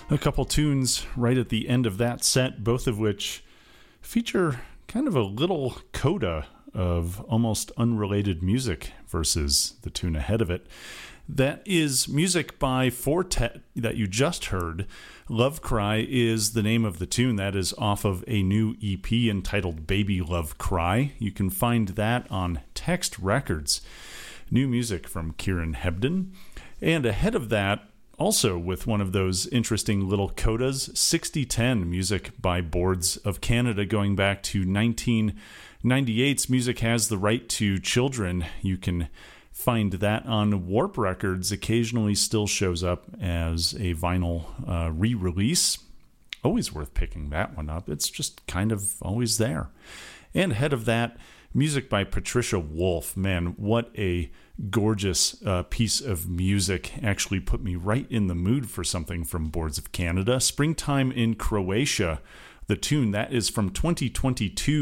A couple tunes right at the end of that set, both of which feature kind of a little coda of almost unrelated music versus the tune ahead of it. That is music by Four Tet that you just heard. Love Cry is the name of the tune. That is off of a new EP entitled Baby Love Cry. You can find that on Text Records. New music from Kieran Hebden. And ahead of that, also with one of those interesting little codas, 6010, music by Boards of Canada going back to 1998's Music Has the Right to Children. You can find that on Warp Records. Occasionally still shows up as a vinyl re-release. Always worth picking that one up. It's just kind of always there. And ahead of that, music by Patricia Wolf. Man, what a gorgeous piece of music. Actually put me right in the mood for something from Boards of Canada. Springtime in Croatia. The tune that is from 2022.